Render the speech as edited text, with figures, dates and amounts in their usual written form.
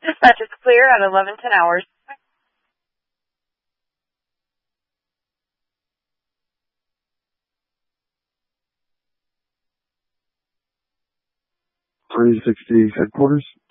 Dispatch is clear at 11:10 hours. .360 headquarters.